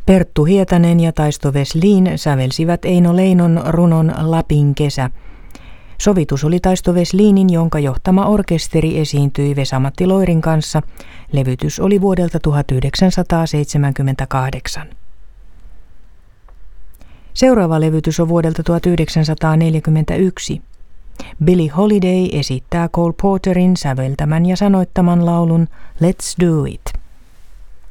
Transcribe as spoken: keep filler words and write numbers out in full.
Perttu Hietanen ja Taisto Wesliin sävelsivät Eino Leinon runon Lapin kesä. Sovitus oli Taisto Wesliinin, jonka johtama orkesteri esiintyi Vesa-Matti Loirin kanssa. Levytys oli vuodelta tuhatyhdeksänsataaseitsemänkymmentäkahdeksan. Seuraava levytys on vuodelta tuhatyhdeksänsataaneljäkymmentäyksi. Billie Holiday esittää Cole Porterin säveltämän ja sanoittaman laulun Let's Do It.